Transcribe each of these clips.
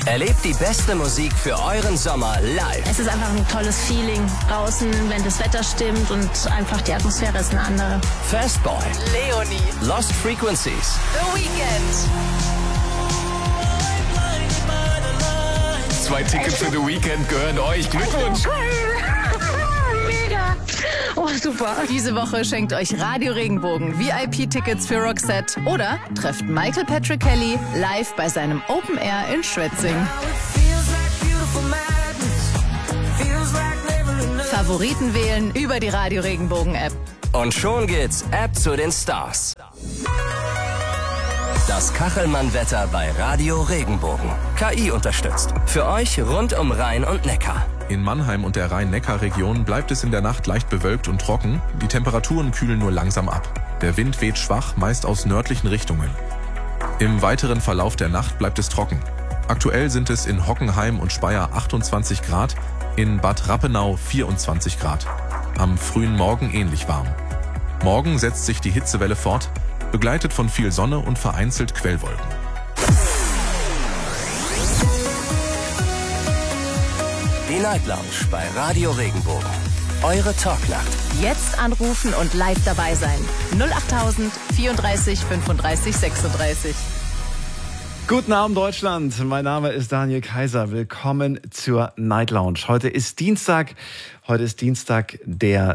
Erlebt die beste Musik für euren Sommer live. Es ist einfach ein tolles Feeling draußen, wenn das Wetter stimmt und einfach die Atmosphäre ist eine andere. Fastboy, Leonie, Lost Frequencies, The Weeknd. 2 Tickets für The Weeknd gehören euch. Glückwunsch! Mega! Oh, super. Diese Woche schenkt euch Radio Regenbogen VIP-Tickets für Roxette oder trefft Michael Patrick Kelly live bei seinem Open Air in Schwetzing. Favoriten wählen über die Radio Regenbogen App. und schon geht's ab zu den Stars. Das Kachelmann-Wetter bei Radio Regenbogen. KI unterstützt. Für euch rund um Rhein und Neckar. In Mannheim und der Rhein-Neckar-Region bleibt es in der Nacht leicht bewölkt und trocken. Die Temperaturen kühlen nur langsam ab. Der Wind weht schwach, meist aus nördlichen Richtungen. Im weiteren Verlauf der Nacht bleibt es trocken. Aktuell sind es in Hockenheim und Speyer 28 Grad, in Bad Rappenau 24 Grad. Am frühen Morgen ähnlich warm. Morgen setzt sich die Hitzewelle fort, begleitet von viel Sonne und vereinzelt Quellwolken. Die Night Lounge bei Radio Regenbogen. Eure Talknacht. Jetzt anrufen und live dabei sein. 08000 34 35 36. Guten Abend Deutschland, mein Name ist Daniel Kaiser. Willkommen zur Night Lounge. Heute ist Dienstag, der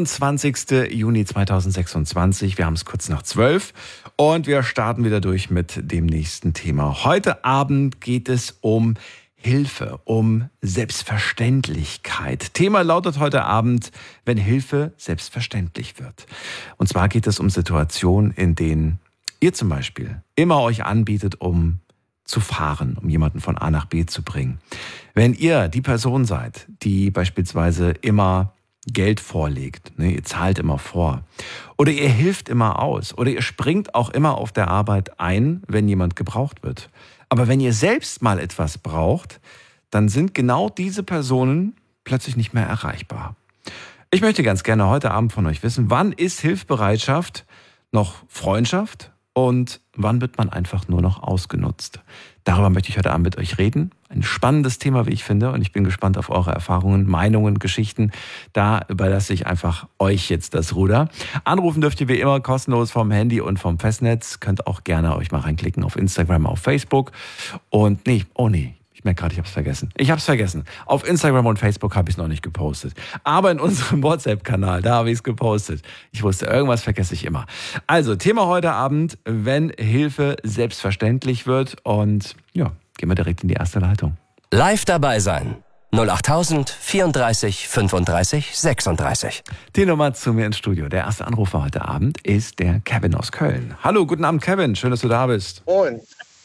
23. Juni 2026. Wir haben es kurz nach 12 und wir starten wieder durch mit dem nächsten Thema. Heute Abend geht es um Hilfe, um Selbstverständlichkeit. Thema lautet heute Abend, wenn Hilfe selbstverständlich wird. Und zwar geht es um Situationen, in denen ihr zum Beispiel immer euch anbietet, um zu fahren, um jemanden von A nach B zu bringen. Wenn ihr die Person seid, die beispielsweise immer Geld vorlegt, ihr zahlt immer vor, oder ihr hilft immer aus, oder ihr springt auch immer auf der Arbeit ein, wenn jemand gebraucht wird. Aber wenn ihr selbst mal etwas braucht, dann sind genau diese Personen plötzlich nicht mehr erreichbar. Ich möchte ganz gerne heute Abend von euch wissen, wann ist Hilfsbereitschaft noch Freundschaft und wann wird man einfach nur noch ausgenutzt? Darüber möchte ich heute Abend mit euch reden. Ein spannendes Thema, wie ich finde, und ich bin gespannt auf eure Erfahrungen, Meinungen, Geschichten. Da überlasse ich einfach euch jetzt das Ruder. Anrufen dürft ihr wie immer kostenlos vom Handy und vom Festnetz. Könnt auch gerne euch mal reinklicken auf Instagram, auf Facebook. Und ich merke gerade, ich habe es vergessen. Auf Instagram und Facebook habe ich es noch nicht gepostet. Aber in unserem WhatsApp-Kanal, da habe ich es gepostet. Ich wusste, irgendwas vergesse ich immer. Also, Thema heute Abend, wenn Hilfe selbstverständlich wird. Und ja, gehen wir direkt in die erste Leitung. Live dabei sein. 08000 34 35 36. Die Nummer zu mir ins Studio. Der erste Anrufer heute Abend ist der Kevin aus Köln. Hallo, guten Abend, Kevin. Schön, dass du da bist. Moin.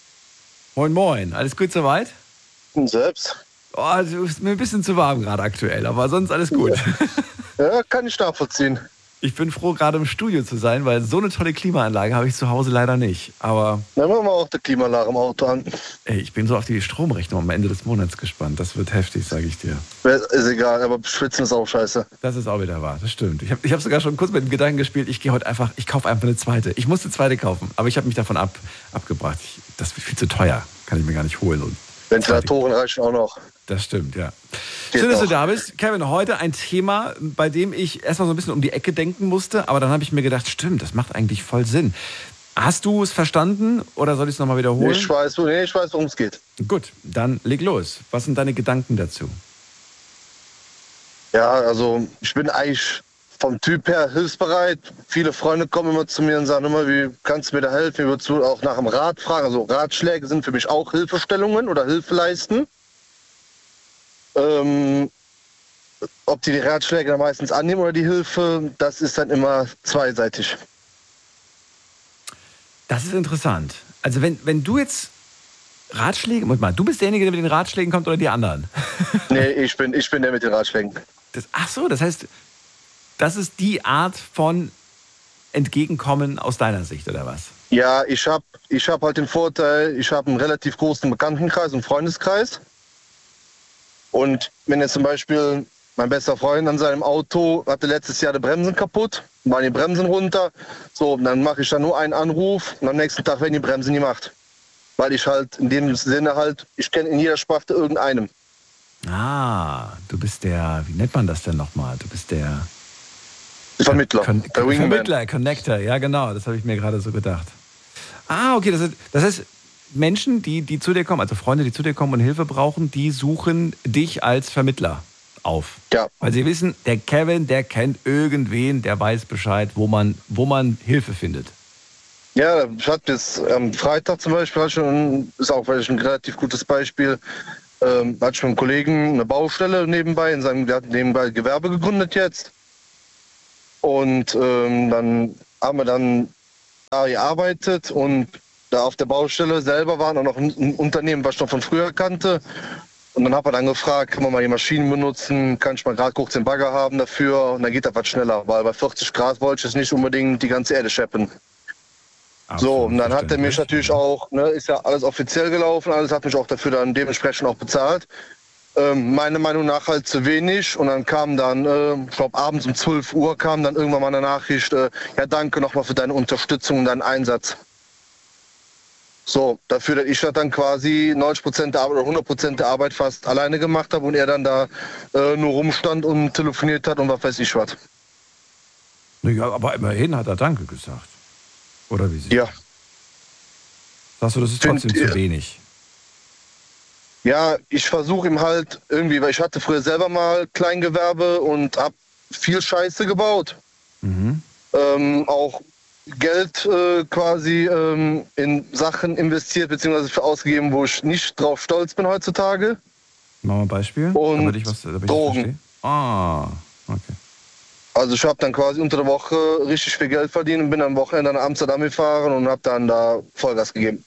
Moin, moin. Alles gut soweit? Und selbst? Oh, es ist mir ein bisschen zu warm gerade aktuell, aber sonst alles gut. Ja, kann ich nachvollziehen. Ich bin froh, gerade im Studio zu sein, weil so eine tolle Klimaanlage habe ich zu Hause leider nicht. Aber Dann machen wir auch die Klimaanlage im Auto an. ich bin so auf die Stromrechnung am Ende des Monats gespannt. Das wird heftig, sage ich dir. Ist egal, aber schwitzen ist auch scheiße. Das ist auch wieder wahr, das stimmt. Ich hab sogar schon kurz mit dem Gedanken gespielt, ich kaufe einfach eine zweite. Ich muss eine zweite kaufen, aber ich habe mich davon abgebracht. Das ist viel zu teuer, kann ich mir gar nicht holen. Und Ventilatoren reichen auch noch. das stimmt, ja. Geht Schön, dass du noch. da bist. Kevin, heute ein Thema, bei dem ich erstmal so ein bisschen um die Ecke denken musste, aber dann habe ich mir gedacht, stimmt, das macht eigentlich voll Sinn. Hast du es verstanden oder soll ich es nochmal wiederholen? Ich weiß, worum es geht. Gut, dann leg los. Was sind deine Gedanken dazu? Ja, also ich bin eigentlich vom Typ her hilfsbereit. Viele Freunde kommen immer zu mir und sagen immer, wie kannst du mir da helfen? Wie würdest du auch nach dem Rat fragen? Also Ratschläge sind für mich auch Hilfestellungen oder Hilfe leisten. Ob die Ratschläge dann meistens annehmen oder die Hilfe, das ist dann immer zweiseitig. Das ist interessant. Also wenn du jetzt Ratschläge, du bist derjenige, der mit den Ratschlägen kommt oder die anderen? Nee, ich bin der mit den Ratschlägen. Das heißt, das ist die Art von Entgegenkommen aus deiner Sicht, oder was? Ja, ich hab halt den Vorteil, ich habe einen relativ großen Bekanntenkreis und Freundeskreis. Und wenn jetzt zum Beispiel mein bester Freund an seinem Auto hatte letztes Jahr die Bremsen kaputt, waren die Bremsen runter, so, dann mache ich da nur einen Anruf und am nächsten Tag werden die Bremsen gemacht. weil ich halt in dem Sinne halt, ich kenne in jeder Sparte irgendeinem. Du bist der, wie nennt man das denn nochmal? Du bist der Vermittler. Vermittler, Connector, ja genau, das habe ich mir gerade so gedacht. Okay, das heißt, Menschen, die zu dir kommen, also Freunde, die zu dir kommen und Hilfe brauchen, die suchen dich als Vermittler auf. Ja. Weil sie wissen, der Kevin, der kennt irgendwen, der weiß Bescheid, wo man Hilfe findet. Ja, ich hatte bis Freitag zum Beispiel, ist auch vielleicht ein relativ gutes Beispiel, hatte ich mit einem Kollegen eine Baustelle nebenbei, der hat nebenbei Gewerbe gegründet jetzt. Und dann haben wir dann da gearbeitet und da auf der Baustelle selber war noch ein Unternehmen, was ich noch von früher kannte. Und dann hat er dann gefragt, kann man mal die Maschinen benutzen, kann ich mal gerade kurz den Bagger haben dafür und dann geht das was schneller, weil bei 40 Grad wollte ich jetzt nicht unbedingt die ganze Erde scheppen. So, und dann hat er mich natürlich auch, ist ja alles offiziell gelaufen, alles hat mich auch dafür dann dementsprechend auch bezahlt. Meiner Meinung nach halt zu wenig und dann kam dann, ich glaube abends um 12 Uhr kam dann irgendwann mal eine Nachricht, ja danke nochmal für deine Unterstützung und deinen Einsatz. So, dafür, dass ich das dann quasi 90% der Arbeit oder 100% der Arbeit fast alleine gemacht habe und er dann da nur rumstand und telefoniert hat und was weiß ich was. Ja, aber immerhin hat er Danke gesagt. Oder wie sie? Ja. Sagst du, das ist trotzdem zu wenig? Ja, ich versuche ihm halt irgendwie, weil ich hatte früher selber mal Kleingewerbe und habe viel Scheiße gebaut. Auch Geld quasi in Sachen investiert bzw. für ausgegeben, wo ich nicht drauf stolz bin heutzutage. Machen wir ein Beispiel. Und damit ich Drogen. Okay. Also ich habe dann quasi unter der Woche richtig viel Geld verdient und bin am Wochenende nach Amsterdam gefahren und habe dann da Vollgas gegeben.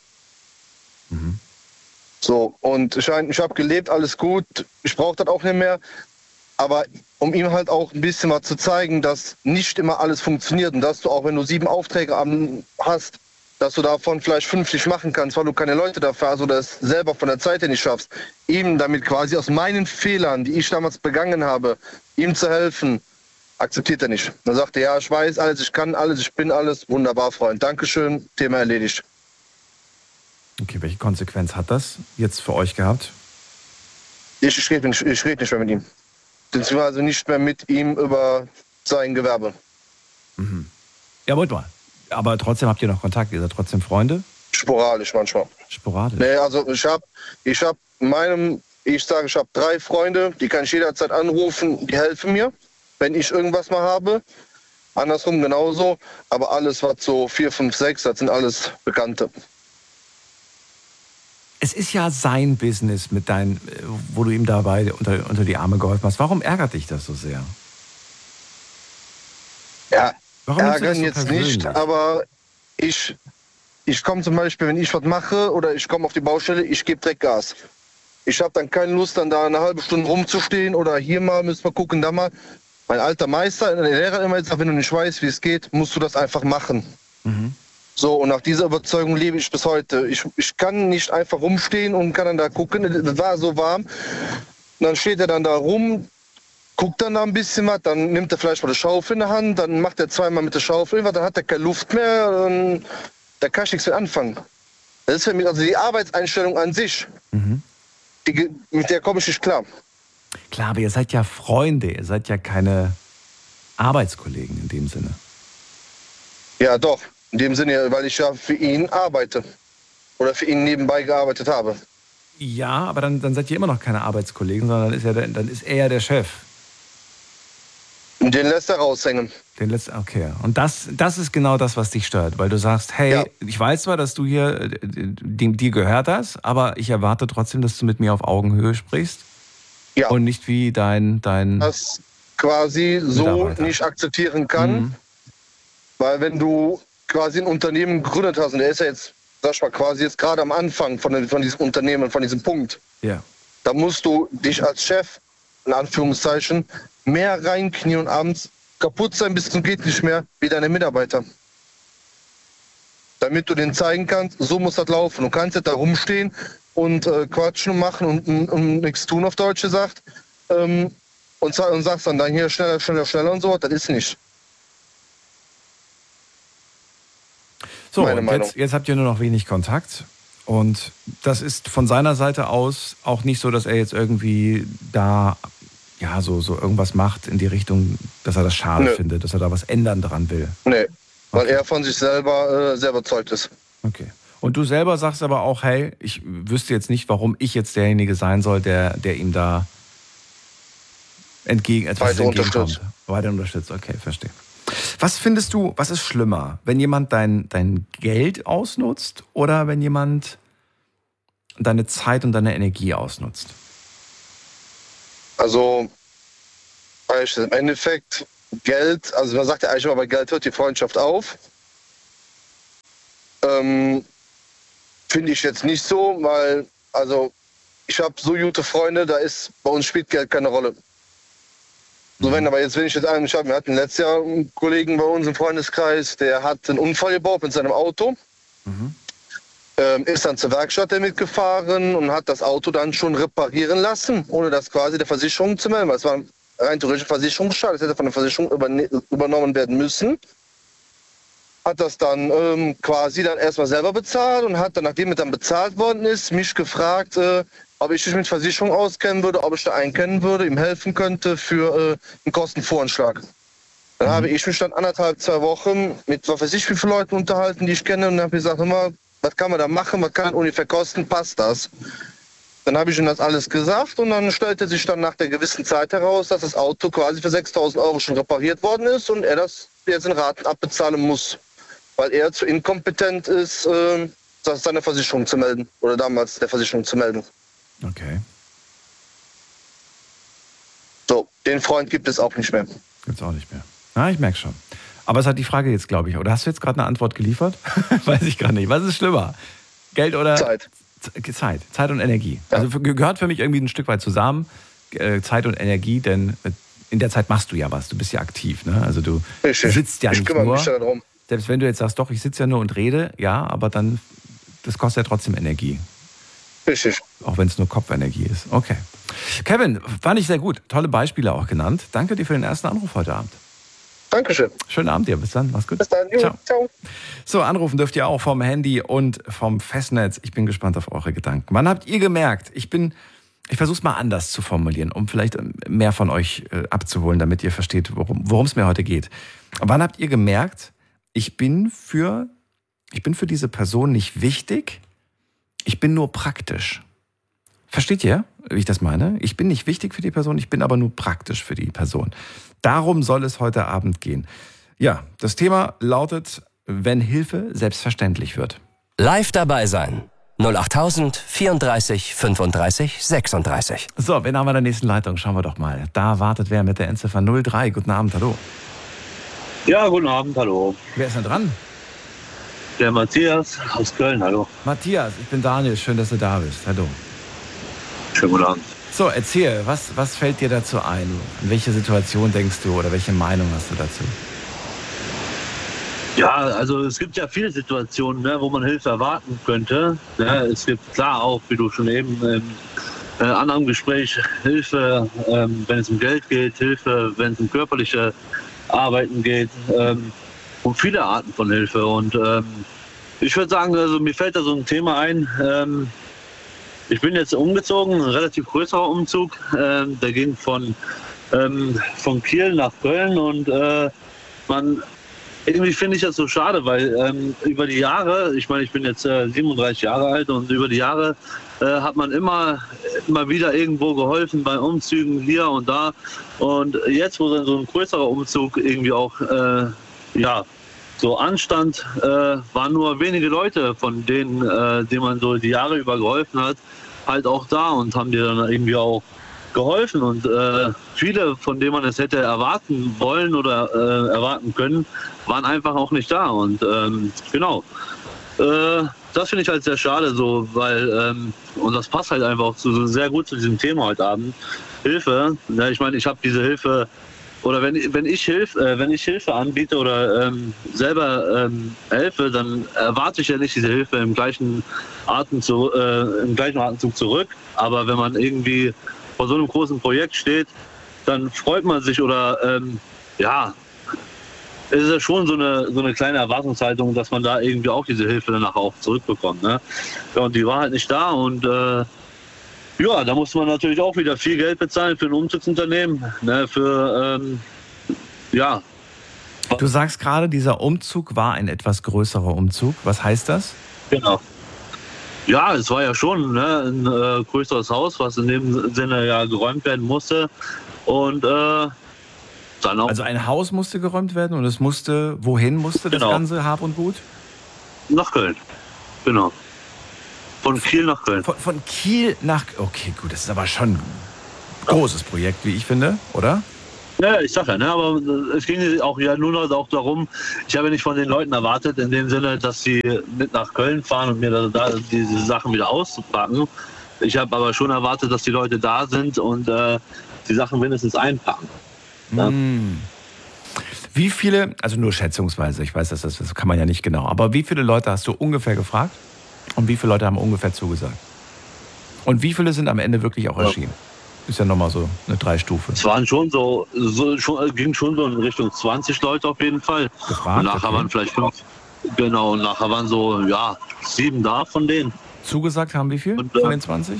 So, und ich habe gelebt, alles gut, ich brauche das auch nicht mehr. Aber um ihm halt auch ein bisschen mal zu zeigen, dass nicht immer alles funktioniert und dass du auch, wenn du 7 Aufträge hast, dass du davon vielleicht 50 machen kannst, weil du keine Leute dafür hast oder es selber von der Zeit her nicht schaffst, ihm damit quasi aus meinen Fehlern, die ich damals begangen habe, ihm zu helfen, akzeptiert er nicht. Dann sagt er, ja, ich weiß alles, ich kann alles, ich bin alles, wunderbar, Freund, Dankeschön, Thema erledigt. Okay, welche Konsequenz hat das jetzt für euch gehabt? Ich rede nicht mehr mit ihm. Beziehungsweise nicht mehr mit ihm über sein Gewerbe. Ja, wollt mal. Aber trotzdem habt ihr noch Kontakt, ihr seid trotzdem Freunde? Sporadisch manchmal. Sporadisch? Nee, also ich habe 3 Freunde, die kann ich jederzeit anrufen, die helfen mir, wenn ich irgendwas mal habe. Andersrum genauso, aber alles, was so 4, 5, 6, das sind alles Bekannte. Es ist ja sein Business mit wo du ihm dabei unter die Arme geholfen hast. Warum ärgert dich das so sehr? Ja, warum ärgern jetzt nicht, aber ich komme zum Beispiel, wenn ich was mache oder ich komme auf die Baustelle, ich gebe direkt Gas. Ich habe dann keine Lust, dann da eine halbe Stunde rumzustehen oder hier mal, müssen wir gucken, da mal. Mein alter Meister, der Lehrer hat immer gesagt, wenn du nicht weißt, wie es geht, musst du das einfach machen. So, und nach dieser Überzeugung lebe ich bis heute. Ich kann nicht einfach rumstehen und kann dann da gucken. Das war so warm. Und dann steht er dann da rum, guckt dann da ein bisschen was, dann nimmt er vielleicht mal die Schaufel in der Hand, dann macht er zweimal mit der Schaufel, dann hat er keine Luft mehr, da kann ich nichts mehr anfangen. Das ist für mich, also die Arbeitseinstellung an sich, mit der komme ich nicht klar. Klar, aber ihr seid ja Freunde, ihr seid ja keine Arbeitskollegen in dem Sinne. Ja, doch. In dem Sinne, weil ich ja für ihn arbeite. Oder für ihn nebenbei gearbeitet habe. Ja, aber dann seid ihr immer noch keine Arbeitskollegen, sondern dann ist er ja der Chef. Und den lässt er raushängen. Okay. Und das ist genau das, was dich stört. Weil du sagst, hey, ich weiß zwar, dass du hier, dir gehört das, aber ich erwarte trotzdem, dass du mit mir auf Augenhöhe sprichst. Ja. Und nicht wie dein das quasi so nicht akzeptieren kann. Weil wenn du quasi ein Unternehmen gegründet hast und der ist ja jetzt, sag ich mal, quasi jetzt gerade am Anfang von diesem Unternehmen, von diesem Punkt. Ja. Da musst du dich als Chef, in Anführungszeichen, mehr reinknien und abends kaputt sein bis zum geht nicht mehr, wie deine Mitarbeiter. Damit du denen zeigen kannst, so muss das laufen. Du kannst nicht da rumstehen und quatschen und machen und nichts tun, auf Deutsch gesagt. Und sagst dann hier schneller und so, das ist nicht. So, und jetzt habt ihr nur noch wenig Kontakt Und das ist von seiner Seite aus auch nicht so, dass er jetzt irgendwie da ja so irgendwas macht in die Richtung, dass er das schade findet, dass er da was ändern dran will. Nee, weil er von sich selber sehr überzeugt ist. Okay. Und du selber sagst aber auch, hey, ich wüsste jetzt nicht, warum ich jetzt derjenige sein soll, der ihm da entgegenkommt. Weiter unterstützt, okay, verstehe. Was findest du, was ist schlimmer, wenn jemand dein Geld ausnutzt oder wenn jemand deine Zeit und deine Energie ausnutzt? Also im Endeffekt Geld, also man sagt ja eigentlich immer, bei Geld hört die Freundschaft auf. Finde ich jetzt nicht so, weil also ich habe so gute Freunde, bei uns spielt Geld keine Rolle. So, wir hatten letztes Jahr einen Kollegen bei uns im Freundeskreis, der hat einen Unfall gebaut mit seinem Auto, ist dann zur Werkstatt damit gefahren und hat das Auto dann schon reparieren lassen, ohne das quasi der Versicherung zu melden, weil es war rein theoretisch Versicherungsschaden, das hätte von der Versicherung übernommen werden müssen. Hat das dann quasi dann erstmal selber bezahlt und hat dann, nachdem es dann bezahlt worden ist, mich gefragt, ob ich mich mit Versicherung auskennen würde, ob ich da einkennen würde, ihm helfen könnte für einen Kostenvoranschlag. Dann habe ich mich dann 2 Wochen mit was weiß ich wie viele Leuten unterhalten, die ich kenne, und habe gesagt, hör mal, was kann man da machen, was kann ungefähr kosten, passt das? Dann habe ich ihm das alles gesagt und dann stellte sich dann nach der gewissen Zeit heraus, dass das Auto quasi für 6.000 € schon repariert worden ist und er das jetzt in Raten abbezahlen muss, weil er zu inkompetent ist, das seiner Versicherung zu melden oder damals der Versicherung zu melden. Okay. So, den Freund gibt es auch nicht mehr. Gibt es auch nicht mehr. Na, ich merke schon. Aber es hat die Frage jetzt, glaube ich, oder hast du jetzt gerade eine Antwort geliefert? Weiß ich gar nicht. Was ist schlimmer? Geld oder Zeit? Zeit und Energie. Ja. Also gehört für mich irgendwie ein Stück weit zusammen, Zeit und Energie, denn in der Zeit machst du ja was. Du bist ja aktiv, ne? Also du sitzt ja nicht nur. Selbst wenn du jetzt sagst, doch, ich sitze ja nur und rede, ja, aber dann, das kostet ja trotzdem Energie. Richtig. Auch wenn es nur Kopfenergie ist. Okay. Kevin, fand ich sehr gut. Tolle Beispiele auch genannt. Danke dir für den ersten Anruf heute Abend. Dankeschön. Schönen Abend dir. Bis dann. Mach's gut. Bis dann. Jo, ciao. So, anrufen dürft ihr auch vom Handy und vom Festnetz. Ich bin gespannt auf eure Gedanken. Wann habt ihr gemerkt, ich versuche es mal anders zu formulieren, um vielleicht mehr von euch abzuholen, damit ihr versteht, worum es mir heute geht. Wann habt ihr gemerkt, ich bin für diese Person nicht wichtig, ich bin nur praktisch? Versteht ihr, wie ich das meine? Ich bin nicht wichtig für die Person, ich bin aber nur praktisch für die Person. Darum soll es heute Abend gehen. Ja, das Thema lautet, wenn Hilfe selbstverständlich wird. Live dabei sein. 08000 34 35 36. So, wen haben wir in der nächsten Leitung? Schauen wir doch mal. Da wartet wer mit der Endziffer 03. Guten Abend, hallo. Ja, guten Abend, hallo. Wer ist denn dran? Der Matthias aus Köln, hallo. Matthias, ich bin Daniel, schön, dass du da bist. Hallo. Schönen guten Abend. So, erzähl, was fällt dir dazu ein? In welche Situation denkst du oder welche Meinung hast du dazu? Ja, also es gibt ja viele Situationen, ne, wo man Hilfe erwarten könnte. Ne? Es gibt klar auch, wie du schon eben im anderen Gespräch, Hilfe, wenn es um Geld geht, Hilfe, wenn es um körperliche Arbeiten geht, und viele Arten von Hilfe. Und ich würde sagen, also mir fällt da so ein Thema ein. Ich bin jetzt umgezogen, ein relativ größerer Umzug. Der ging von Kiel nach Köln und irgendwie finde ich das so schade, weil über die Jahre, ich meine, ich bin jetzt 37 Jahre alt und über die Jahre hat man immer wieder irgendwo geholfen bei Umzügen hier und da. Und jetzt, wo dann so ein größerer Umzug irgendwie auch so anstand, waren nur wenige Leute, von denen man so die Jahre über geholfen hat, halt auch da und haben dir dann irgendwie auch geholfen. Und viele, von denen man es hätte erwarten wollen oder erwarten können, waren einfach auch nicht da. Und genau, das finde ich halt sehr schade, so, weil und das passt halt einfach auch sehr gut zu diesem Thema heute Abend. Hilfe. Ja, ich meine, ich habe diese Hilfe, oder wenn ich Hilfe anbiete oder selber helfe, dann erwarte ich ja nicht diese Hilfe im gleichen Atemzug zurück. Aber wenn man irgendwie vor so einem großen Projekt steht, dann freut man sich oder es ist ja schon so eine kleine Erwartungshaltung, dass man da irgendwie auch diese Hilfe danach auch zurückbekommt. Ne? Ja, und die war halt nicht da und ja, da muss man natürlich auch wieder viel Geld bezahlen für ein Umzugsunternehmen. Ne? Ja. Du sagst gerade, dieser Umzug war ein etwas größerer Umzug. Was heißt das? Genau. Ja, es war ja schon ein größeres Haus, was in dem Sinne ja geräumt werden musste. Und dann auch. Also ein Haus musste geräumt werden und es musste, wohin musste das ganze Hab und Gut? Nach Köln, genau. Von Kiel nach Köln. Von Kiel nach, okay gut, das ist aber schon ein großes Projekt, wie ich finde, oder? Ja, ich sag ja, ne, aber es ging auch ja nur noch auch darum, ich habe nicht von den Leuten erwartet, in dem Sinne, dass sie mit nach Köln fahren und mir da diese Sachen wieder auszupacken. Ich habe aber schon erwartet, dass die Leute da sind und die Sachen mindestens einpacken. Ja. Wie viele, also nur schätzungsweise, ich weiß, das kann man ja nicht genau, aber wie viele Leute hast du ungefähr gefragt und wie viele Leute haben ungefähr zugesagt? Und wie viele sind am Ende wirklich auch erschienen? Ist ja nochmal so eine 3-Stufe. Es waren schon ging schon so in Richtung 20 Leute auf jeden Fall. Gefragt, und nachher waren vielleicht 5. Genau, und nachher waren so, 7 da von denen. Zugesagt haben wie viel von den 20?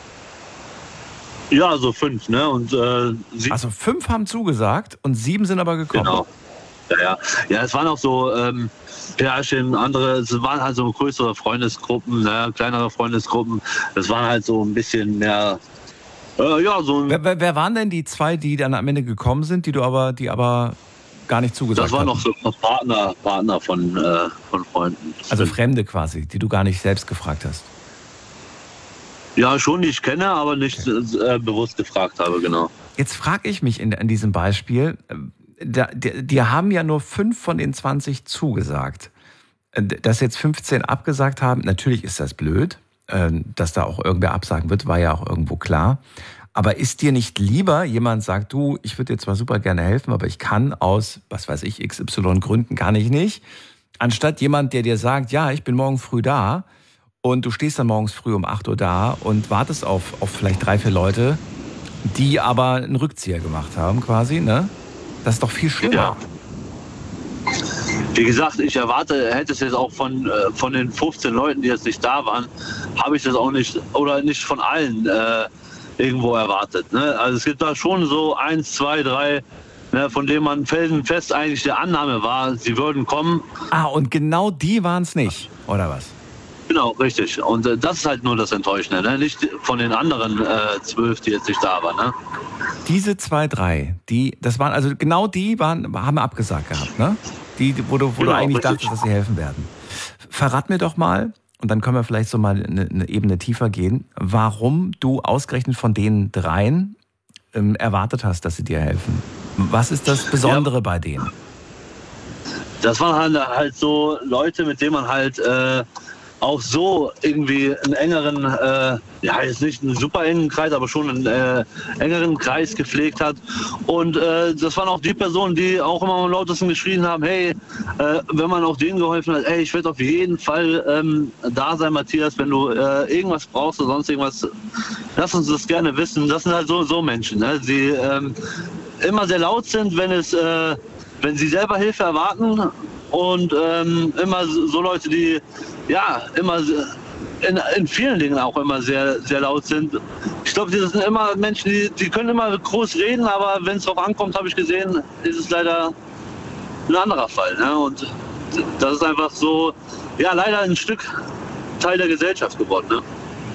Ja, so 5, ne? Und 7. Also 5 haben zugesagt und 7 sind aber gekommen. Genau. Ja, es waren auch so Pärchen, andere, es waren halt so größere Freundesgruppen, ne? Kleinere Freundesgruppen. Das waren halt so ein bisschen mehr. So. Wer waren denn die 2, die dann am Ende gekommen sind, die aber gar nicht zugesagt hast? Das waren noch so Partner von Freunden. Also Fremde quasi, die du gar nicht selbst gefragt hast. Ja, schon, die ich kenne, aber nicht bewusst gefragt habe, genau. Jetzt frage ich mich in diesem Beispiel, die haben ja nur 5 von den 20 zugesagt. Dass jetzt 15 abgesagt haben, natürlich ist das blöd. Dass da auch irgendwer absagen wird, war ja auch irgendwo klar. Aber ist dir nicht lieber, jemand sagt, du, ich würde dir zwar super gerne helfen, aber ich kann aus, was weiß ich, XY Gründen kann ich nicht, anstatt jemand, der dir sagt, ja, ich bin morgen früh da und du stehst dann morgens früh um 8 Uhr da und wartest auf vielleicht 3, 4 Leute, die aber einen Rückzieher gemacht haben quasi, ne? Das ist doch viel schlimmer. Ja. Wie gesagt, ich hätte es jetzt auch von den 15 Leuten, die jetzt nicht da waren, habe ich das auch nicht, oder nicht von allen irgendwo erwartet. Ne? Also es gibt da schon so 1, 2, 3, ne, von denen man felsenfest eigentlich der Annahme war, sie würden kommen. Ah, und genau die waren es nicht, oder was? Genau, richtig. Und das ist halt nur das Enttäuschende, ne? Nicht von den anderen 12, die jetzt nicht da waren. Ne? Diese 2, 3, das waren, also genau die haben abgesagt gehabt, ne? Wo du eigentlich dachtest, dass sie helfen werden. Verrat mir doch mal, und dann können wir vielleicht so mal eine Ebene tiefer gehen, warum du ausgerechnet von den 3 erwartet hast, dass sie dir helfen. Was ist das Besondere bei denen? Das waren halt so Leute, mit denen man halt auch so irgendwie einen engeren, jetzt nicht einen super engen Kreis, aber schon einen engeren Kreis gepflegt hat. Und das waren auch die Personen, die auch immer am lautesten geschrien haben, hey, wenn man auch denen geholfen hat, hey, ich werde auf jeden Fall da sein, Matthias, wenn du irgendwas brauchst oder sonst irgendwas, lass uns das gerne wissen. Das sind halt so Menschen, ne? Die immer sehr laut sind, wenn sie selber Hilfe erwarten. Und immer so Leute, die immer in vielen Dingen auch immer sehr, sehr laut sind. Ich glaube, das sind immer Menschen, die können immer groß reden, aber wenn es drauf ankommt, habe ich gesehen, ist es leider ein anderer Fall. Ne? Und das ist einfach so, leider ein Stück Teil der Gesellschaft geworden. Ne?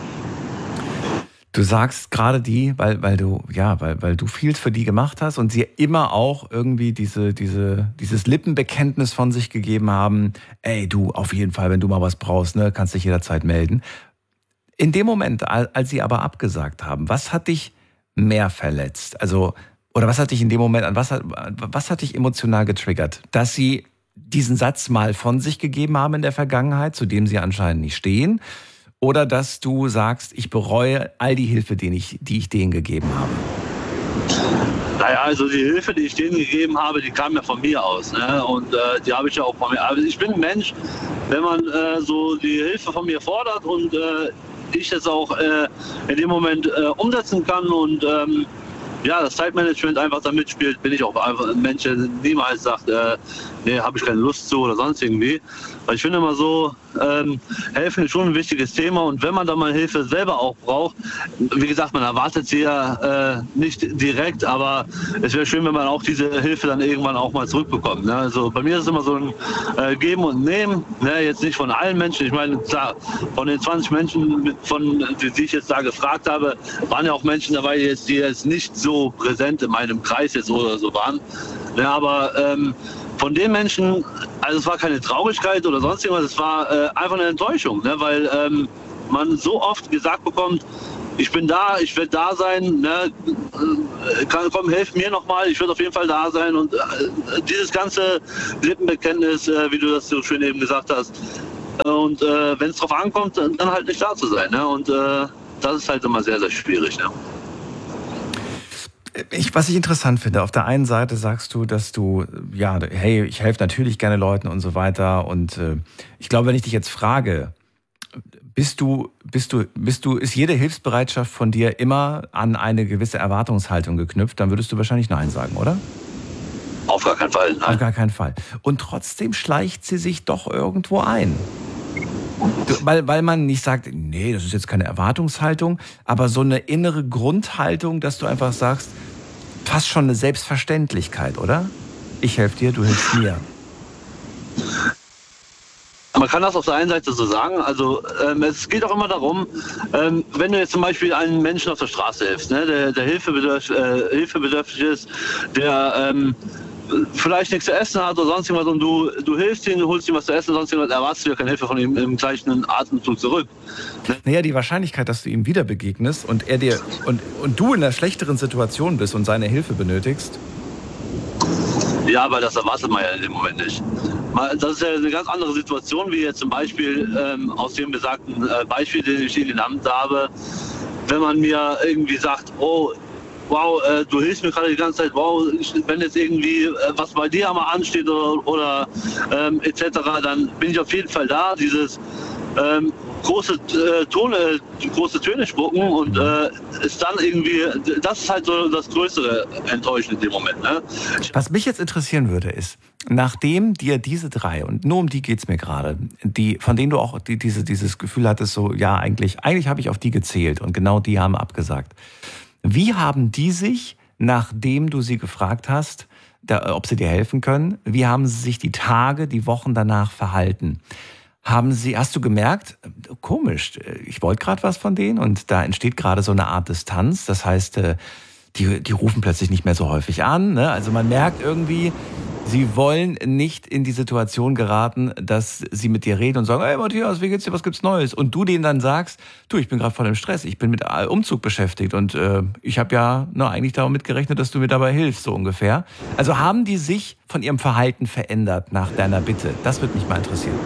Du sagst gerade weil du viel für die gemacht hast und sie immer auch irgendwie dieses Lippenbekenntnis von sich gegeben haben, ey, du, auf jeden Fall, wenn du mal was brauchst, ne, kannst dich jederzeit melden. In dem Moment, als sie aber abgesagt haben, was hat dich mehr verletzt? Also, oder was hat dich in dem Moment, was hat dich emotional getriggert? Dass sie diesen Satz mal von sich gegeben haben in der Vergangenheit, zu dem sie anscheinend nicht stehen? Oder dass du sagst, ich bereue all die Hilfe, die ich denen gegeben habe? Naja, also die Hilfe, die ich denen gegeben habe, die kam ja von mir aus. Ne? Und die habe ich ja auch von mir. Also ich bin ein Mensch, wenn man so die Hilfe von mir fordert und ich das auch in dem Moment umsetzen kann und das Zeitmanagement einfach da mitspielt, bin ich auch einfach ein Mensch, der niemals sagt, nee, habe ich keine Lust zu oder sonst irgendwie. Weil ich finde immer so, helfen ist schon ein wichtiges Thema und wenn man da mal Hilfe selber auch braucht, wie gesagt, man erwartet sie ja nicht direkt, aber es wäre schön, wenn man auch diese Hilfe dann irgendwann auch mal zurückbekommt. Ne? Also bei mir ist es immer so ein Geben und Nehmen, ne? Jetzt nicht von allen Menschen. Ich meine, klar, von den 20 Menschen, die ich jetzt da gefragt habe, waren ja auch Menschen dabei, die jetzt nicht so präsent in meinem Kreis jetzt oder so waren. Ja, aber von den Menschen, also es war keine Traurigkeit oder sonst irgendwas, es war einfach eine Enttäuschung, ne? Weil man so oft gesagt bekommt, ich bin da, ich werde da sein, ne? Komm, helf mir nochmal, ich werde auf jeden Fall da sein und dieses ganze Lippenbekenntnis, wie du das so schön eben gesagt hast, und wenn es drauf ankommt, dann halt nicht da zu sein, ne? Und das ist halt immer sehr, sehr schwierig, ne? Was ich interessant finde, auf der einen Seite sagst du, dass du, ja, hey, ich helfe natürlich gerne Leuten und so weiter. Und ich glaube, wenn ich dich jetzt frage, ist jede Hilfsbereitschaft von dir immer an eine gewisse Erwartungshaltung geknüpft, dann würdest du wahrscheinlich Nein sagen, oder? Auf gar keinen Fall. Nein. Auf gar keinen Fall. Und trotzdem schleicht sie sich doch irgendwo ein. Weil man nicht sagt, nee, das ist jetzt keine Erwartungshaltung, aber so eine innere Grundhaltung, dass du einfach sagst, fast schon eine Selbstverständlichkeit, oder? Ich helfe dir, du hilfst mir. Man kann das auf der einen Seite so sagen, also es geht auch immer darum, wenn du jetzt zum Beispiel einem Menschen auf der Straße hilfst, ne, der hilfebedürftig ist, der vielleicht nichts zu essen hat oder sonst irgendwas und du hilfst ihm, du holst ihm was zu essen, sonst irgendwas, erwartest du ja keine Hilfe von ihm im gleichen Atemzug zurück. Naja, die Wahrscheinlichkeit, dass du ihm wieder begegnest und er dir und du in einer schlechteren Situation bist und seine Hilfe benötigst. Ja, aber das erwartet man ja in dem Moment nicht. Das ist ja eine ganz andere Situation, wie jetzt zum Beispiel aus dem besagten Beispiel, den ich Ihnen genannt habe, wenn man mir irgendwie sagt, oh, wow, du hilfst mir gerade die ganze Zeit, wow, wenn jetzt irgendwie was bei dir einmal ansteht oder etc., dann bin ich auf jeden Fall da. Dieses große Töne spucken und ist dann irgendwie, das ist halt so das größere Enttäuschen in dem Moment. Ne? Was mich jetzt interessieren würde, ist, nachdem dir diese drei, und nur um die geht's mir gerade, von denen du auch dieses Gefühl hattest, so, ja, eigentlich habe ich auf die gezählt und genau die haben abgesagt. Wie haben die sich, nachdem du sie gefragt hast, ob sie dir helfen können, wie haben sie sich die Tage, die Wochen danach verhalten? Hast du gemerkt, komisch, ich wollte gerade was von denen und da entsteht gerade so eine Art Distanz, das heißt, die rufen plötzlich nicht mehr so häufig an, ne? Also man merkt irgendwie, sie wollen nicht in die Situation geraten, dass sie mit dir reden und sagen, hey Matthias, wie geht's dir, was gibt's Neues? Und du denen dann sagst, du, ich bin gerade voll im Stress, ich bin mit Umzug beschäftigt und ich habe ja eigentlich damit gerechnet, dass du mir dabei hilfst, so ungefähr. Also haben die sich von ihrem Verhalten verändert nach deiner Bitte? Das würde mich mal interessieren.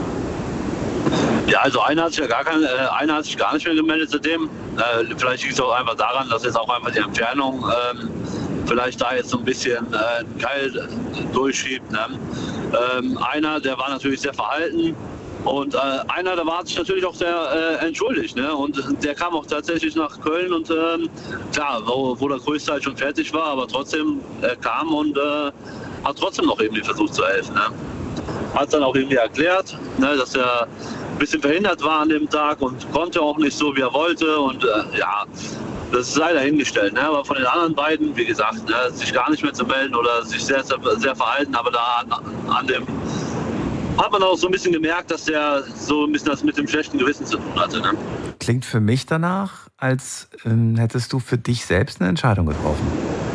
Ja, also einer hat sich gar nicht mehr gemeldet seitdem. Vielleicht liegt es auch einfach daran, dass jetzt auch einfach die Entfernung vielleicht da jetzt so ein bisschen Keil durchschiebt. Ne? Einer, der war natürlich sehr verhalten und einer, der war sich natürlich auch sehr entschuldigt. Ne? Und der kam auch tatsächlich nach Köln und klar, wo der größte halt schon fertig war, aber trotzdem kam und hat trotzdem noch irgendwie versucht zu helfen. Ne? Hat dann auch irgendwie erklärt, ne, dass er ein bisschen verhindert war an dem Tag und konnte auch nicht so, wie er wollte. Und ja, das ist leider hingestellt. Ne? Aber von den anderen beiden, wie gesagt, ne, sich gar nicht mehr zu melden oder sich sehr, sehr, sehr verhalten. Aber da an dem hat man auch so ein bisschen gemerkt, dass der so ein bisschen das mit dem schlechten Gewissen zu tun hatte. Ne? Klingt für mich danach, als hättest du für dich selbst eine Entscheidung getroffen.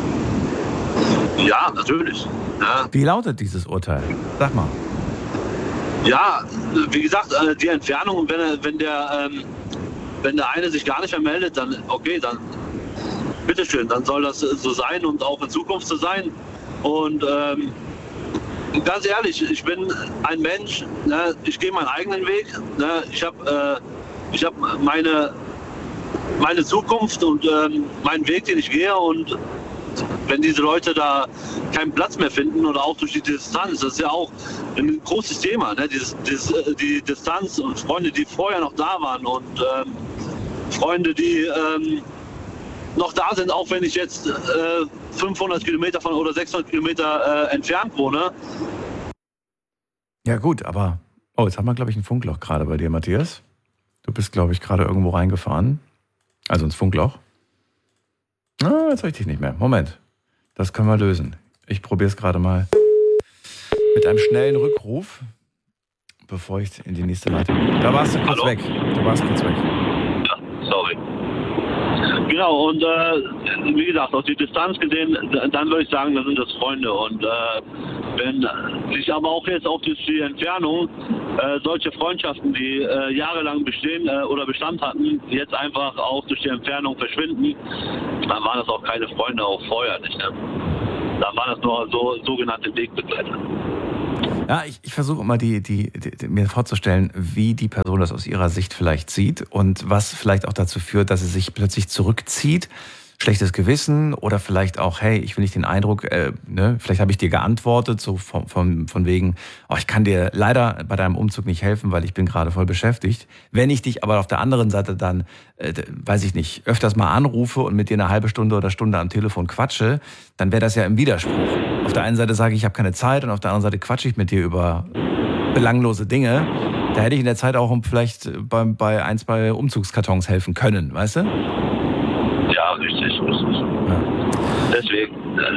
Ja, natürlich. Ja. Wie lautet dieses Urteil? Sag mal. Ja, wie gesagt, die Entfernung, wenn der eine sich gar nicht mehr meldet, dann okay, dann bitteschön, dann soll das so sein und auch in Zukunft so sein. Und ganz ehrlich, ich bin ein Mensch, ne, ich gehe meinen eigenen Weg. Ne, ich habe meine Zukunft und meinen Weg, den ich gehe und wenn diese Leute da keinen Platz mehr finden oder auch durch die Distanz, das ist ja auch ein großes Thema, ne? Die Distanz und Freunde, die vorher noch da waren und Freunde, die noch da sind, auch wenn ich jetzt 500 Kilometer oder 600 Kilometer entfernt wohne. Ja gut, aber... Oh, jetzt haben wir, glaube ich, ein Funkloch gerade bei dir, Matthias. Du bist, glaube ich, gerade irgendwo reingefahren. Also ins Funkloch. Ah, jetzt richtig nicht mehr. Moment. Das können wir lösen. Ich probiere es gerade mal mit einem schnellen Rückruf, bevor ich in die nächste Leitung gehe. Da warst du kurz weg. Ja, sorry. Genau, und wie gesagt, auf die Distanz gesehen, dann würde ich sagen, da sind das Freunde. Und wenn sich aber auch jetzt auf die Entfernung solche Freundschaften, die jahrelang bestehen oder Bestand hatten, jetzt einfach auch durch die Entfernung verschwinden, dann waren das auch keine Freunde, auch vorher nicht. Ne? Dann waren das nur so sogenannte Wegbegleiter. Ja, ich versuche immer mir vorzustellen, wie die Person das aus ihrer Sicht vielleicht sieht und was vielleicht auch dazu führt, dass sie sich plötzlich zurückzieht. Schlechtes Gewissen oder vielleicht auch, hey, ich will nicht den Eindruck, vielleicht habe ich dir geantwortet, so von wegen, ich kann dir leider bei deinem Umzug nicht helfen, weil ich bin gerade voll beschäftigt. Wenn ich dich aber auf der anderen Seite dann, weiß ich nicht, öfters mal anrufe und mit dir eine halbe Stunde oder Stunde am Telefon quatsche, dann wäre das ja im Widerspruch. Auf der einen Seite sage ich habe keine Zeit und auf der anderen Seite quatsche ich mit dir über belanglose Dinge. Da hätte ich in der Zeit auch vielleicht bei Umzugskartons helfen können, weißt du? Ja, richtig. Ja. Deswegen.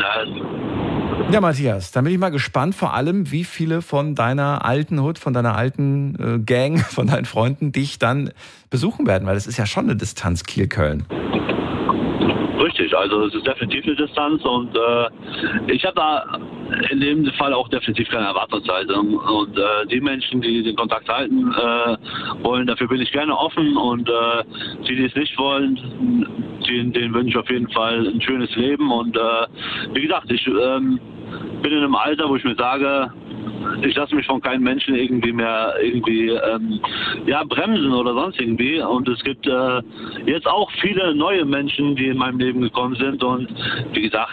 Ja, Matthias, dann bin ich mal gespannt, vor allem, wie viele von deiner alten Hut, von deiner alten Gang, von deinen Freunden dich dann besuchen werden, weil das ist ja schon eine Distanz Kiel-Köln. Richtig, also es ist definitiv eine Distanz und ich habe da in dem Fall auch definitiv keine Erwartungshaltung und die Menschen, die den Kontakt halten wollen, dafür bin ich gerne offen und die es nicht wollen, denen wünsche ich auf jeden Fall ein schönes Leben und wie gesagt, ich bin in einem Alter, wo ich mir sage, ich lasse mich von keinem Menschen irgendwie bremsen oder sonst irgendwie. Und es gibt jetzt auch viele neue Menschen, die in meinem Leben gekommen sind. Und wie gesagt,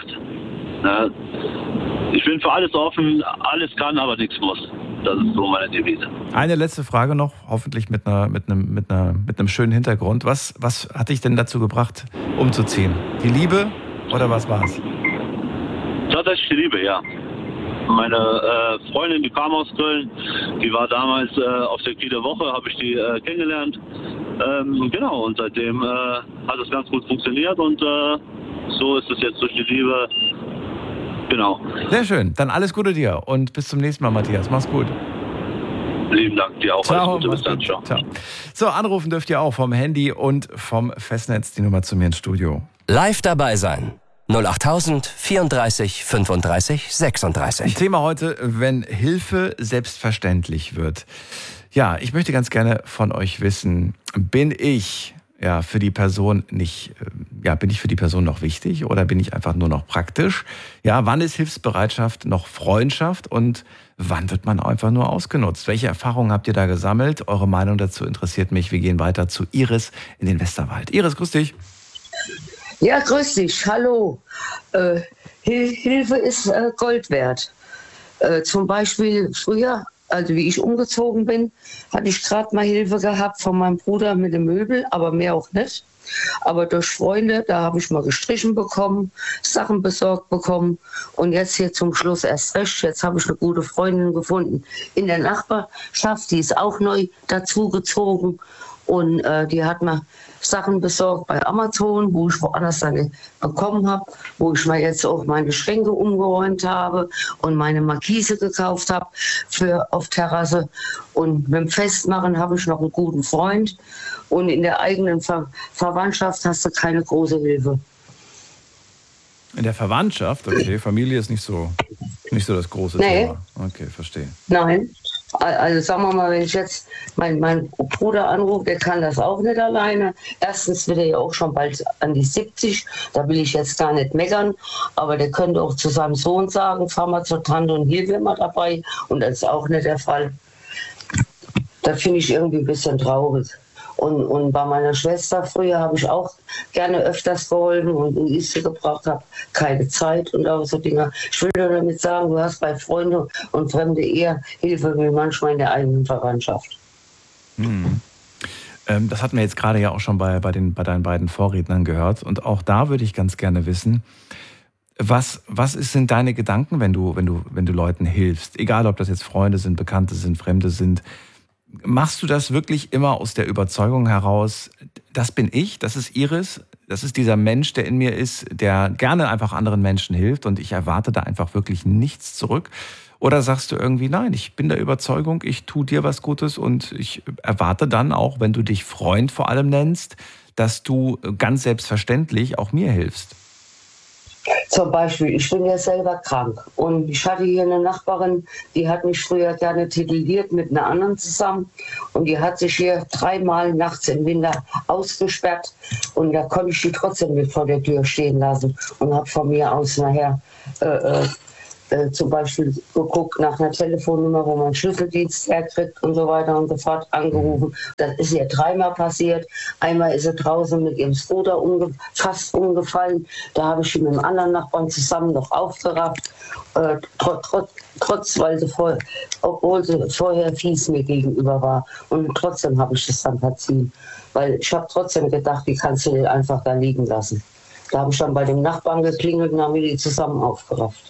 ich bin für alles offen, alles kann, aber nichts muss. Das ist so meine Devise. Eine letzte Frage noch, hoffentlich mit einem schönen Hintergrund. Was hat dich denn dazu gebracht, umzuziehen? Die Liebe oder was war's? Tatsächlich die Liebe, ja. Meine Freundin, die kam aus Köln, die war damals auf der Kieler Woche, habe ich die kennengelernt. Genau, und seitdem hat es ganz gut funktioniert und so ist es jetzt durch die Liebe. Genau. Sehr schön, dann alles Gute dir und bis zum nächsten Mal, Matthias. Mach's gut. Lieben Dank, dir auch. Ciao, alles Gute, bis dann. Ciao. Ciao. So, anrufen dürft ihr auch vom Handy und vom Festnetz, die Nummer zu mir ins Studio. Live dabei sein. 08000 34 35 36. Thema heute, wenn Hilfe selbstverständlich wird. Ja, ich möchte ganz gerne von euch wissen, bin ich für die Person noch wichtig oder bin ich einfach nur noch praktisch? Ja, wann ist Hilfsbereitschaft noch Freundschaft und wann wird man einfach nur ausgenutzt? Welche Erfahrungen habt ihr da gesammelt? Eure Meinung dazu interessiert mich. Wir gehen weiter zu Iris in den Westerwald. Iris, grüß dich. Ja, grüß dich. Hallo. Hilfe ist Gold wert. Zum Beispiel früher, also wie ich umgezogen bin, hatte ich gerade mal Hilfe gehabt von meinem Bruder mit dem Möbel, aber mehr auch nicht. Aber durch Freunde, da habe ich mal gestrichen bekommen, Sachen besorgt bekommen und jetzt hier zum Schluss erst recht. Jetzt habe ich eine gute Freundin gefunden in der Nachbarschaft, die ist auch neu dazugezogen und die hat mir Sachen besorgt bei Amazon, wo ich woanders dann bekommen habe, wo ich mir jetzt auch meine Schränke umgeräumt habe und meine Markise gekauft habe für auf Terrasse. Und mit dem Festmachen habe ich noch einen guten Freund. Und in der eigenen Verwandtschaft hast du keine große Hilfe. In der Verwandtschaft? Okay, Familie ist nicht so das große Thema. Okay, verstehe. Nein. Also sagen wir mal, wenn ich jetzt meinen Bruder anrufe, der kann das auch nicht alleine. Erstens wird er ja auch schon bald an die 70, da will ich jetzt gar nicht meckern, aber der könnte auch zu seinem Sohn sagen, fahr mal zur Tante und hier wäre mal dabei und das ist auch nicht der Fall. Das finde ich irgendwie ein bisschen traurig. Und bei meiner Schwester früher habe ich auch gerne öfters geholfen und wenn ich sie gebraucht habe, keine Zeit und auch so Dinge. Ich will nur damit sagen, du hast bei Freunden und Fremde eher Hilfe wie manchmal in der eigenen Verwandtschaft. Das hatten wir jetzt gerade ja auch schon bei deinen beiden Vorrednern gehört. Und auch da würde ich ganz gerne wissen, was sind deine Gedanken, wenn du Leuten hilfst? Egal, ob das jetzt Freunde sind, Bekannte sind, Fremde sind. Machst du das wirklich immer aus der Überzeugung heraus, das bin ich, das ist Iris, das ist dieser Mensch, der in mir ist, der gerne einfach anderen Menschen hilft und ich erwarte da einfach wirklich nichts zurück? Oder sagst du irgendwie, nein, ich bin der Überzeugung, ich tue dir was Gutes und ich erwarte dann auch, wenn du dich Freund vor allem nennst, dass du ganz selbstverständlich auch mir hilfst? Zum Beispiel, ich bin ja selber krank und ich hatte hier eine Nachbarin, die hat mich früher gerne tituliert mit einer anderen zusammen und die hat sich hier 3-mal nachts im Winter ausgesperrt und da konnte ich die trotzdem nicht vor der Tür stehen lassen und habe von mir aus nachher zum Beispiel geguckt nach einer Telefonnummer, wo man Schlüsseldienst herkriegt und so weiter und so fort, angerufen. Das ist ihr 3-mal passiert. Einmal ist sie draußen mit ihrem Scooter fast umgefallen. Da habe ich sie mit einem anderen Nachbarn zusammen noch aufgerafft. Obwohl sie vorher fies mir gegenüber war. Und trotzdem habe ich das dann verziehen. Weil ich habe trotzdem gedacht, die kannst du nicht einfach da liegen lassen. Da habe ich dann bei dem Nachbarn geklingelt und haben wir die zusammen aufgerafft.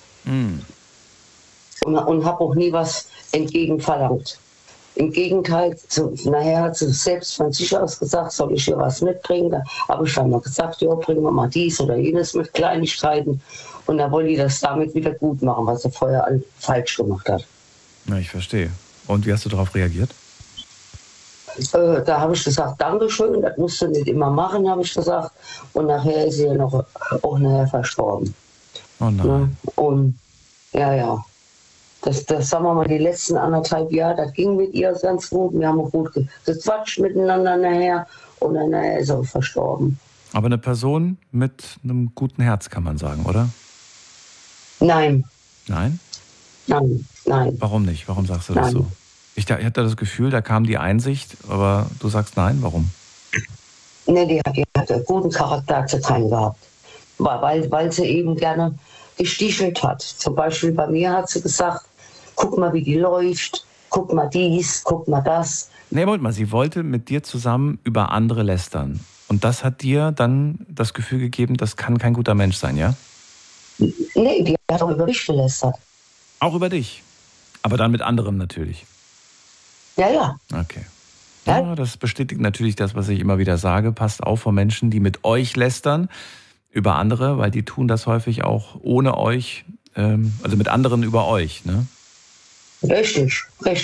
Und habe auch nie was entgegenverlangt. Im Gegenteil, nachher hat sie selbst von sich aus gesagt, soll ich ihr was mitbringen? Da habe ich dann mal gesagt, ja, bringen wir mal dies oder jenes mit Kleinigkeiten. Und da wollte ich das damit wieder gut machen, was sie vorher alles falsch gemacht hat. Ja, ich verstehe. Und wie hast du darauf reagiert? Da habe ich gesagt, Dankeschön, das musst du nicht immer machen, habe ich gesagt. Und nachher ist sie ja auch nachher verstorben. Oh nein. Ja, und ja. Das sagen wir mal, die letzten 1,5 Jahre, das ging mit ihr ganz gut. Wir haben auch gut gequatscht miteinander nachher und dann nachher ist sie auch verstorben. Aber eine Person mit einem guten Herz, kann man sagen, oder? Nein. Nein? Nein. Warum nicht? Warum sagst du das so? Ich hatte das Gefühl, da kam die Einsicht, aber du sagst nein, warum? Nee, die hat einen guten Charakter, hat sie keinen gehabt. Weil sie eben gerne gestichelt hat. Zum Beispiel bei mir hat sie gesagt, guck mal, wie die läuft, guck mal dies, guck mal das. Nee, Moment mal, sie wollte mit dir zusammen über andere lästern. Und das hat dir dann das Gefühl gegeben, das kann kein guter Mensch sein, ja? Nee, die hat auch über mich gelästert. Auch über dich? Aber dann mit anderen natürlich? Ja. Okay. Ja, das bestätigt natürlich das, was ich immer wieder sage. Passt auf vor Menschen, die mit euch lästern über andere, weil die tun das häufig auch ohne euch, also mit anderen über euch, ne? Richtig.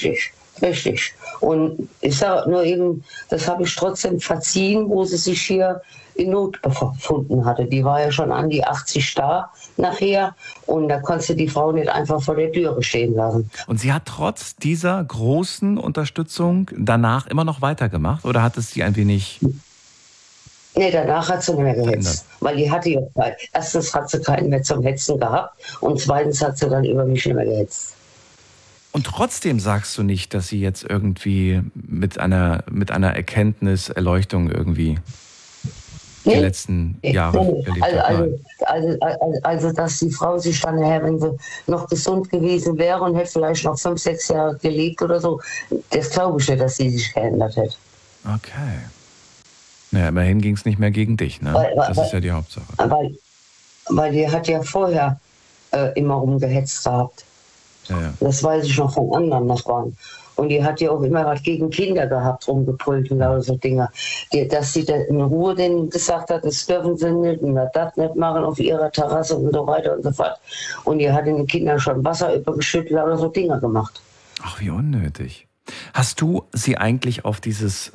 Und ich sage nur eben, das habe ich trotzdem verziehen, wo sie sich hier in Not befunden hatte. Die war ja schon an die 80 da nachher und da konntest du die Frau nicht einfach vor der Türe stehen lassen. Und sie hat trotz dieser großen Unterstützung danach immer noch weitergemacht oder hat es sie ein wenig... Nee, danach hat sie nicht mehr gehetzt. Weil die hatte ja, erstens hat sie keinen mehr zum Hetzen gehabt und zweitens hat sie dann über mich nicht mehr gehetzt. Und trotzdem sagst du nicht, dass sie jetzt irgendwie mit einer Erkenntnis, Erleuchtung irgendwie die letzten Jahre erlebt hat? Also, dass die Frau sich dann nachher, wenn sie noch gesund gewesen wäre und hätte vielleicht noch 5, 6 Jahre gelebt oder so, das glaube ich nicht, dass sie sich geändert hätte. Okay. Naja, immerhin ging es nicht mehr gegen dich, ne? Das ist ja die Hauptsache. Weil die hat ja vorher immer rumgehetzt gehabt. Ja. Das weiß ich noch von anderen Nachbarn. Und die hat ja auch immer was gegen Kinder gehabt, rumgebrüllt und so Dinge. Dass sie in Ruhe denen gesagt hat, das dürfen sie nicht und das nicht machen auf ihrer Terrasse und so weiter und so fort. Und die hat den Kindern schon Wasser übergeschüttet oder so Dinge gemacht. Ach, wie unnötig. Hast du sie eigentlich auf dieses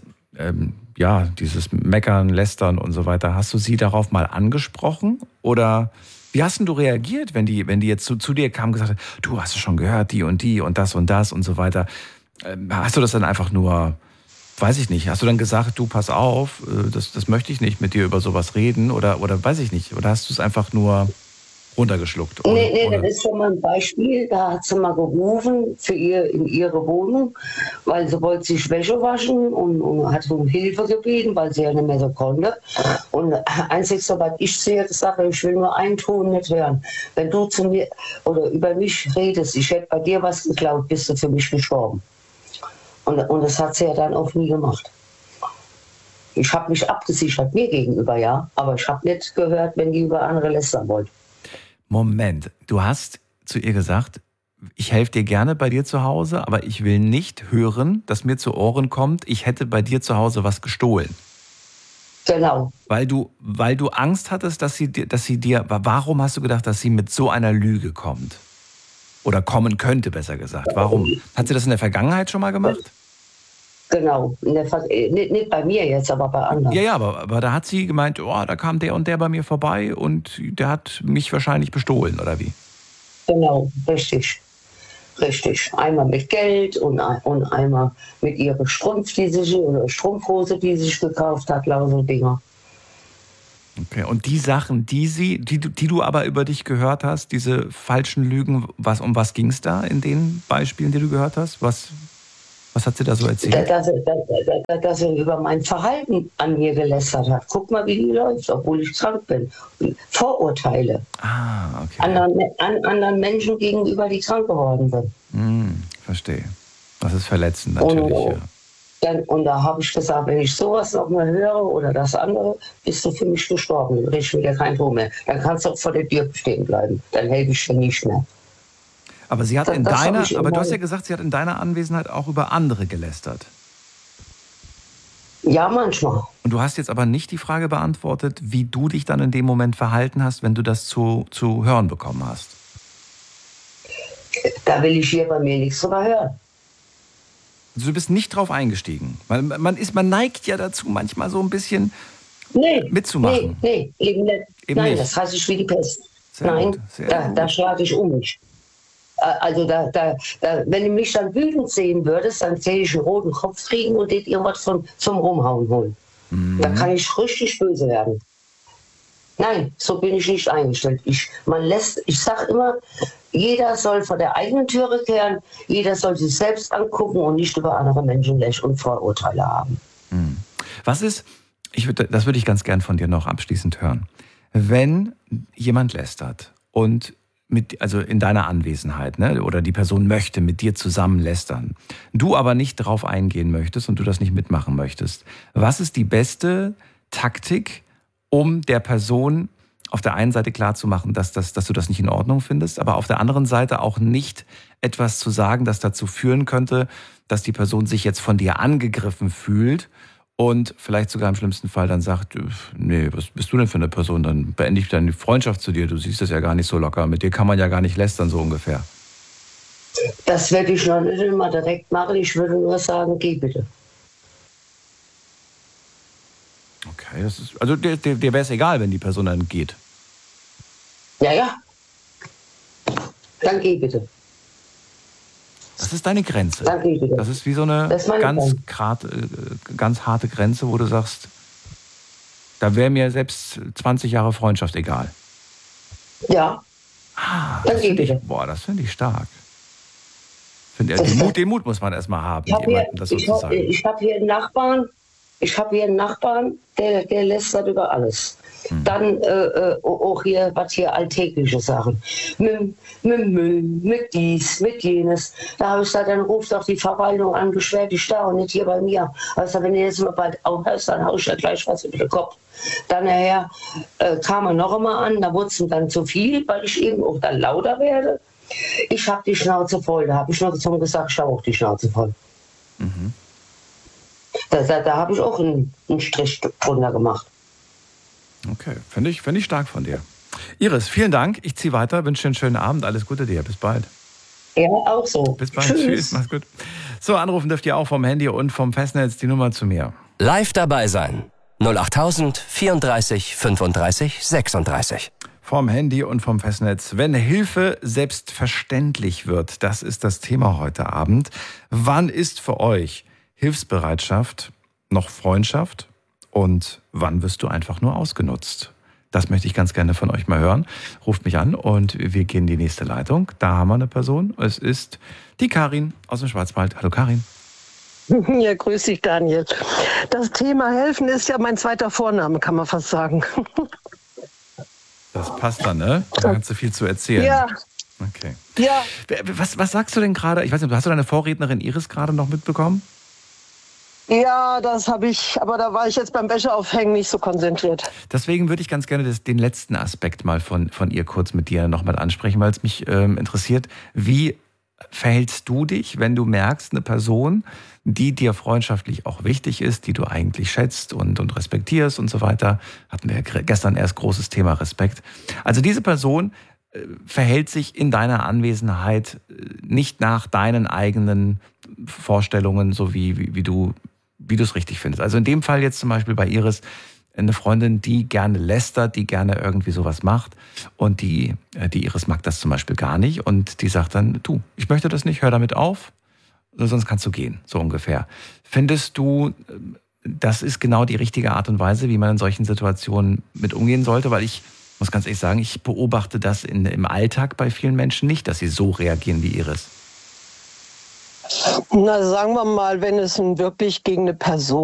Meckern, Lästern und so weiter, hast du sie darauf mal angesprochen? Oder wie hast denn du reagiert, wenn die jetzt zu dir kam und gesagt hat, du hast es schon gehört, die und das und so weiter. Hast du das dann einfach nur, weiß ich nicht, hast du dann gesagt, du pass auf, das möchte ich nicht mit dir über sowas reden oder weiß ich nicht, oder hast du es einfach nur runtergeschluckt? Nee, das ist schon mal ein Beispiel. Da hat sie mal gerufen in ihre Wohnung, weil sie wollte sich Wäsche waschen und hat um Hilfe gebeten, weil sie ja nicht mehr so konnte. Und einzig, soweit ich zu ihr gesagt habe, ich will nur einen Ton nicht hören. Wenn du zu mir oder über mich redest, ich hätte bei dir was geklaut, bist du für mich gestorben. Und das hat sie ja dann auch nie gemacht. Ich habe mich abgesichert, mir gegenüber, ja. Aber ich habe nicht gehört, wenn die über andere lästern wollten. Moment, du hast zu ihr gesagt, ich helfe dir gerne bei dir zu Hause, aber ich will nicht hören, dass mir zu Ohren kommt, ich hätte bei dir zu Hause was gestohlen. Genau. Weil du Angst hattest, dass sie dir, warum hast du gedacht, dass sie mit so einer Lüge kommt? Oder kommen könnte, besser gesagt. Warum? Hat sie das in der Vergangenheit schon mal gemacht? Genau. Nicht bei mir jetzt, aber bei anderen. Ja, aber da hat sie gemeint, oh, da kam der und der bei mir vorbei und der hat mich wahrscheinlich bestohlen, oder wie? Genau, richtig. Richtig. Einmal mit Geld und einmal mit ihrer Strumpfhose, die sie sich gekauft hat, lauter Dinger. Okay, und die Sachen, die du aber über dich gehört hast, diese falschen Lügen, um was ging es da in den Beispielen, die du gehört hast? Was hat sie da so erzählt? Dass er über mein Verhalten an mir gelästert hat. Guck mal, wie die läuft, obwohl ich krank bin. Vorurteile. Okay. Anderen Menschen gegenüber, die krank geworden sind. Verstehe. Das ist verletzend natürlich, Und da habe ich gesagt, wenn ich sowas noch mal höre oder das andere, bist du für mich gestorben. Dann kriegst du wieder kein Tor mehr. Dann kannst du auch vor der Tür stehen bleiben. Dann helfe ich dir nicht mehr. Aber du hast ja gesagt, sie hat in deiner Anwesenheit auch über andere gelästert. Ja, manchmal. Und du hast jetzt aber nicht die Frage beantwortet, wie du dich dann in dem Moment verhalten hast, wenn du das zu hören bekommen hast. Da will ich hier bei mir nichts drüber hören. Also du bist nicht drauf eingestiegen. Man neigt ja dazu, manchmal so ein bisschen mitzumachen. Nee, eben nicht. Nein, das hasse ich wie die Pest. Nein, da schlage ich um mich. Also wenn du mich dann wütend sehen würdest, dann zähle ich einen roten Kopf kriegen und dir irgendwas zum Rumhauen holen. Da kann ich richtig böse werden. Nein, so bin ich nicht eingestellt. Ich sage immer, jeder soll vor der eigenen Türe kehren, jeder soll sich selbst angucken und nicht über andere Menschen lächeln und Vorurteile haben. Was ist, das würde ich ganz gern von dir noch abschließend hören, wenn jemand lästert und also in deiner Anwesenheit, ne, oder die Person möchte mit dir zusammen lästern, du aber nicht drauf eingehen möchtest und du das nicht mitmachen möchtest, was ist die beste Taktik, um der Person auf der einen Seite klarzumachen, dass du das nicht in Ordnung findest, aber auf der anderen Seite auch nicht etwas zu sagen, das dazu führen könnte, dass die Person sich jetzt von dir angegriffen fühlt und vielleicht sogar im schlimmsten Fall dann sagt, nee, was bist du denn für eine Person? Dann beende ich deine Freundschaft zu dir, du siehst das ja gar nicht so locker, mit dir kann man ja gar nicht lästern, so ungefähr. Das werde ich noch nicht immer direkt machen, ich würde nur sagen, geh bitte. Okay, also dir wäre es egal, wenn die Person dann geht? Ja. Dann geh bitte. Das ist deine Grenze. Dann geh bitte. Das ist wie so eine ganz harte Grenze, wo du sagst, da wäre mir selbst 20 Jahre Freundschaft egal. Ja. Dann geh bitte. Das finde ich stark. Den Mut muss man erstmal haben, jemandem das so zu sagen. Ich habe hier einen Nachbarn, der lästert über alles. Dann auch hier, was hier alltägliche Sachen. Mit Müll, mit dies, mit jenes. Da habe ich gesagt, dann ruft doch die Verwaltung an, beschwer dich da und nicht hier bei mir. Also wenn du jetzt mal bald aufhörst, dann hau ich ja gleich was über den Kopf. Dann nachher kam er noch einmal an, da wurde es dann zu viel, weil ich eben auch dann lauter werde. Ich habe die Schnauze voll, da habe ich nur gesagt, ich habe auch die Schnauze voll. Da habe ich auch einen Strich drunter gemacht. Okay, finde ich stark von dir. Iris, vielen Dank. Ich ziehe weiter, wünsche dir einen schönen Abend. Alles Gute dir. Bis bald. Ja, auch so. Bis bald. Tschüss. Mach's gut. So, anrufen dürft ihr auch vom Handy und vom Festnetz die Nummer zu mir. Live dabei sein. 08000 34 35 36. Vom Handy und vom Festnetz. Wenn Hilfe selbstverständlich wird, das ist das Thema heute Abend. Wann ist für euch Hilfsbereitschaft noch Freundschaft? Und wann wirst du einfach nur ausgenutzt? Das möchte ich ganz gerne von euch mal hören. Ruft mich an und wir gehen in die nächste Leitung. Da haben wir eine Person. Es ist die Karin aus dem Schwarzwald. Hallo Karin. Ja, grüß dich Daniel. Das Thema Helfen ist ja mein zweiter Vorname, kann man fast sagen. Das passt dann, ne? Da kannst du viel zu erzählen. Ja. Okay. Ja. Was sagst du denn gerade? Ich weiß nicht, hast du deine Vorrednerin Iris gerade noch mitbekommen? Ja, das habe ich, aber da war ich jetzt beim Wäscheaufhängen nicht so konzentriert. Deswegen würde ich ganz gerne den letzten Aspekt mal von ihr kurz mit dir nochmal ansprechen, weil es mich interessiert. Wie verhältst du dich, wenn du merkst, eine Person, die dir freundschaftlich auch wichtig ist, die du eigentlich schätzt und respektierst und so weiter, hatten wir gestern erst großes Thema Respekt. Also diese Person verhält sich in deiner Anwesenheit nicht nach deinen eigenen Vorstellungen, so wie du es richtig findest. Also in dem Fall jetzt zum Beispiel bei Iris, eine Freundin, die gerne lästert, die gerne irgendwie sowas macht und die Iris mag das zum Beispiel gar nicht und die sagt dann, du, ich möchte das nicht, hör damit auf, sonst kannst du gehen, so ungefähr. Findest du, das ist genau die richtige Art und Weise, wie man in solchen Situationen mit umgehen sollte? Weil ich muss ganz ehrlich sagen, ich beobachte das im Alltag bei vielen Menschen nicht, dass sie so reagieren wie Iris. Na, sagen wir mal, wenn es wirklich gegen eine Person